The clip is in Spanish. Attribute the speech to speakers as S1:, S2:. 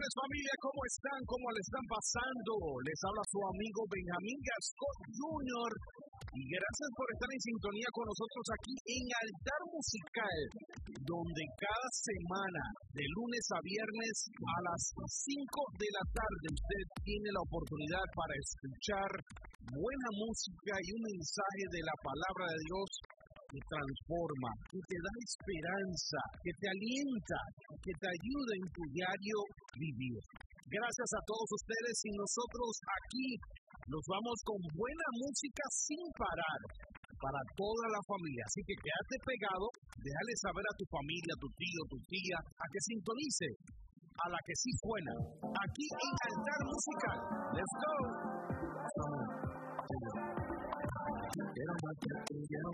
S1: Familia, ¿cómo están? ¿Cómo le están pasando? Les habla su amigo Benjamín Gascón Jr. Y gracias por estar en sintonía con nosotros aquí en Altar Musical, donde cada semana, de lunes a viernes a las 5 de la tarde, usted tiene la oportunidad para escuchar buena música y un mensaje de la palabra de Dios que transforma, que te da esperanza, que te alienta, que te ayuda en tu diario vivir. Gracias a todos ustedes y nosotros aquí nos vamos con buena música sin parar para toda la familia. Así que quédate pegado, déjale saber a tu familia, a tu tío, tu tía, a que sintonice a la que sí suena. Aquí en Altar Musical. Let's go.